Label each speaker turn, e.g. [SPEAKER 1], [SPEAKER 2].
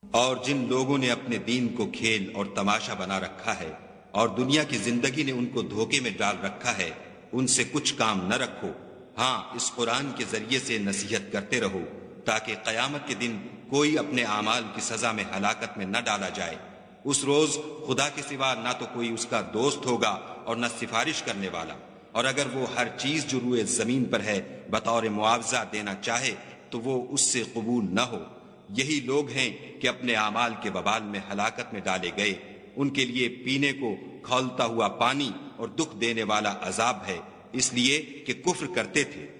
[SPEAKER 1] और जिन लोगों ने अपने दीन को खेल और तमाशा बना रखा है और दुनिया की जिंदगी ने उनको धोखे में डाल रखा है, उनसे कुछ काम न रखो। हाँ, इस कुरान के जरिए से नसीहत करते रहो ताकि कयामत के दिन कोई अपने आमाल की सजा में हलाकत में न डाला जाए। उस रोज खुदा के सिवा ना तो कोई उसका दोस्त होगा और न सिफारिश करने वाला, और अगर वो हर चीज जो रुए जमीन पर है बतौर मुआवजा देना चाहे तो वो उससे कबूल न हो। यही लोग हैं कि अपने आमाल के बबाल में हलाकत में डाले गए। उनके लिए पीने को खौलता हुआ पानी और दुख देने वाला अजाब है, इसलिए कि कुफ्र करते थे।